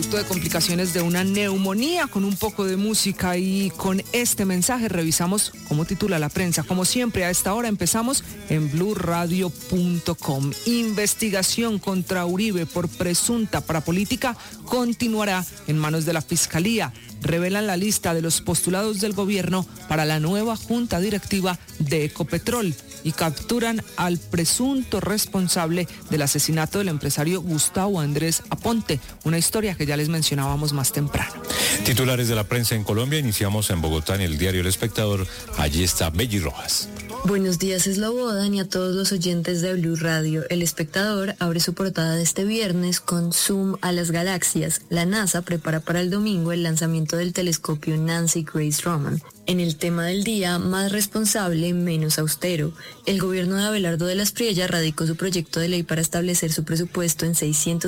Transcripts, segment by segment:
De complicaciones de una neumonía. Con un poco de música y con este mensaje revisamos cómo titula la prensa. Como siempre, a esta hora empezamos en blurradio.com. Investigación contra Uribe por presunta parapolítica continuará en manos de la Fiscalía. Revelan la lista de los postulados del gobierno para la nueva junta directiva de Ecopetrol y capturan al presunto responsable del asesinato del empresario Gustavo Andrés Aponte, una historia que ya les mencionábamos más temprano. Titulares de la prensa en Colombia, iniciamos en Bogotá en el diario El Espectador. Allí está Belly Rojas. Buenos días, Slobodan, y a todos los oyentes de Blue Radio. El Espectador abre su portada de este viernes con Zoom a las galaxias. La NASA prepara para el domingo el lanzamiento del telescopio Nancy Grace Roman. En el tema del día, más responsable, menos austero. El gobierno de Abelardo de la Espriella radicó su proyecto de ley para establecer su presupuesto en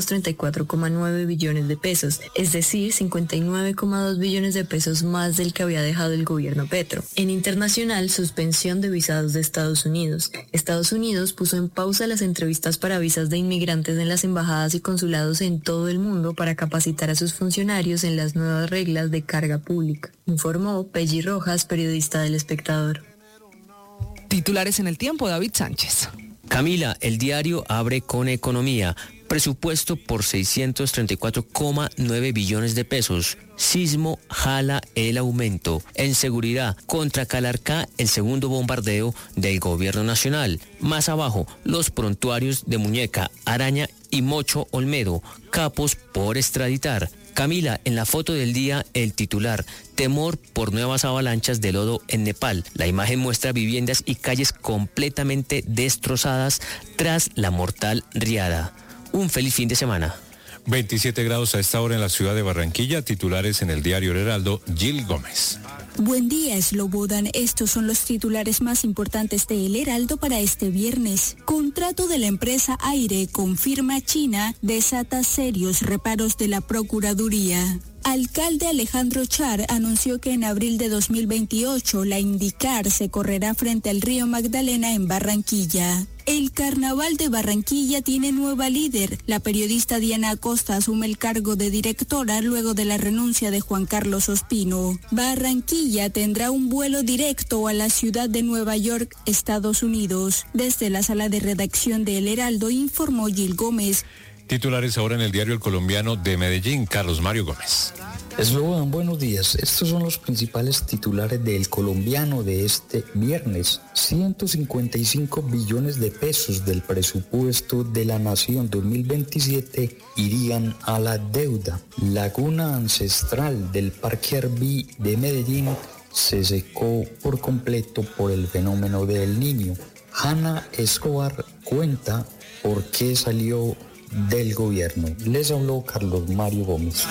634,9 billones de pesos, es decir, 59,2 billones de pesos más del que había dejado el gobierno Petro. En internacional, suspensión de visados de Estados Unidos. Estados Unidos puso en pausa las entrevistas para visas de inmigrantes en las embajadas y consulados en todo el mundo para capacitar a sus funcionarios en las nuevas reglas de carga pública, informó Belly Rojas, periodista del Espectador. Titulares en El Tiempo, David Sánchez. Camila, el diario abre con economía. Presupuesto por 634,9 billones de pesos. Sismo jala el aumento. En seguridad, contra Calarcá, el segundo bombardeo del gobierno nacional. Más abajo, los prontuarios de Muñeca, Araña y Mocho Olmedo, capos por extraditar. Camila, en la foto del día, el titular: temor por nuevas avalanchas de lodo en Nepal. La imagen muestra viviendas y calles completamente destrozadas tras la mortal riada. Un feliz fin de semana. 27 grados a esta hora en la ciudad de Barranquilla. Titulares en el diario El Heraldo, Gil Gómez. Buen día, Slobodan. Estos son los titulares más importantes de El Heraldo para este viernes. Contrato de la empresa Aire confirma China desata serios reparos de la Procuraduría. Alcalde Alejandro Char anunció que en abril de 2028 la IndyCar se correrá frente al río Magdalena en Barranquilla. El Carnaval de Barranquilla tiene nueva líder. La periodista Diana Acosta asume el cargo de directora luego de la renuncia de Juan Carlos Ospino. Barranquilla tendrá un vuelo directo a la ciudad de Nueva York, Estados Unidos. Desde la sala de redacción de El Heraldo informó Gil Gómez. Titulares ahora en el diario El Colombiano de Medellín, Carlos Mario Gómez. Slobodan, buenos días. Estos son los principales titulares de El Colombiano de este viernes. 155 billones de pesos del presupuesto de la Nación 2027 irían a la deuda. Laguna ancestral del Parque Arví de Medellín se secó por completo por el fenómeno del Niño. Hanna Escobar cuenta por qué salió del gobierno. Les habló Carlos Mario Gómez.